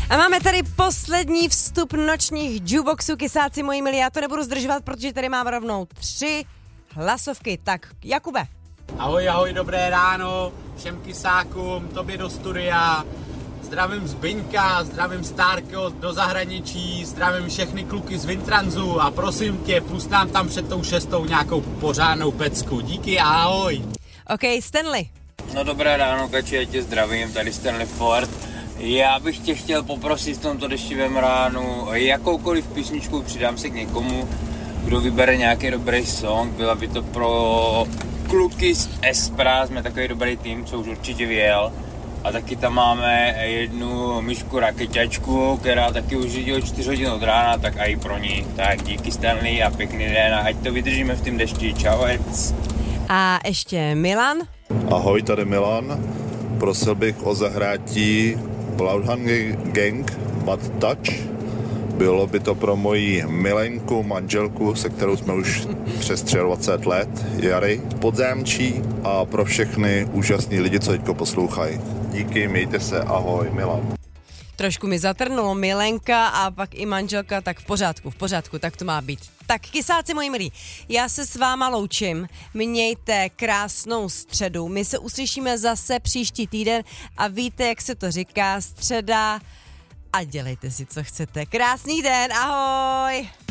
A máme tady poslední vstup nočních jukeboxů, kysáci moji milí. Já to nebudu zdržovat, protože tady mám rovnou 3 hlasovky. Tak, Jakube. Ahoj, dobré ráno všem kysákům, tobě do studia. Zdravím Zbyňka, zdravím Stárko do zahraničí, zdravím všechny kluky z Vintransu a prosím tě, pust nám tam před tou 6 nějakou pořádnou pecku. Díky, ahoj. OK, Stanley. No dobré ráno, Kači, já tě zdravím, tady Stanley Ford. Já bych tě chtěl poprosit v tomto deštivém ránu jakoukoliv písničku, přidám se k někomu, kdo vybere nějaký dobrý song, byla by to pro kluky z Espra, jsme takový dobrý tým, co už určitě vyjel. A taky tam máme jednu myšku raketačku, která taky už jde 4 hodiny od rána, tak i pro ní. Tak díky Stanley a pěkný den a ať to vydržíme v tom dešti. Čauec. A ještě Milan. Ahoj, tady Milan. Prosil bych o zahrátí Bloodhound Gang Bad Touch. Bylo by to pro moji milenku, manželku, se kterou jsme už přes 23 let, Jary Podzámčí, a pro všechny úžasný lidi, co teďko poslouchají. Díky, mějte se, ahoj, Milan. Trošku mi zatrnulo milenka a pak i manželka, tak v pořádku, tak to má být. Tak kysáci moji milí, já se s váma loučím, mějte krásnou středu, my se uslyšíme zase příští týden a víte, jak se to říká, středa a dělejte si, co chcete. Krásný den, ahoj!